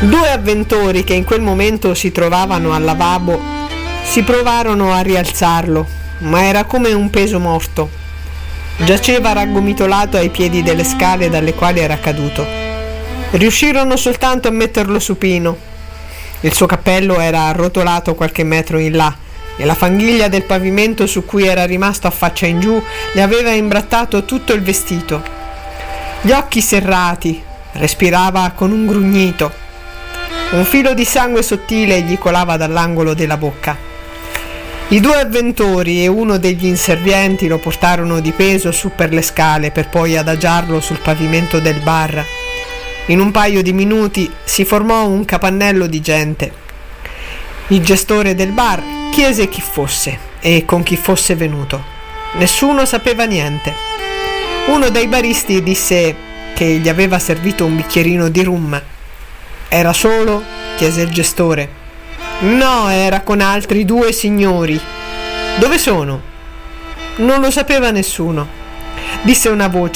Due avventori che in quel momento si trovavano al lavabo si provarono a rialzarlo, ma era come un peso morto. Giaceva raggomitolato ai piedi delle scale dalle quali era caduto. Riuscirono soltanto a metterlo supino. Il suo cappello era arrotolato qualche metro in là e la fanghiglia del pavimento su cui era rimasto a faccia in giù le aveva imbrattato tutto il vestito. Gli occhi serrati, respirava con un grugnito. Un filo di sangue sottile gli colava dall'angolo della bocca. I due avventori e uno degli inservienti lo portarono di peso su per le scale per poi adagiarlo sul pavimento del bar. In un paio di minuti si formò un capannello di gente. Il gestore del bar chiese chi fosse e con chi fosse venuto. Nessuno sapeva niente. Uno dei baristi disse che gli aveva servito un bicchierino di rum. Era solo? Chiese il gestore. No, era con altri due signori. Dove sono? Non lo sapeva nessuno. Disse una voce.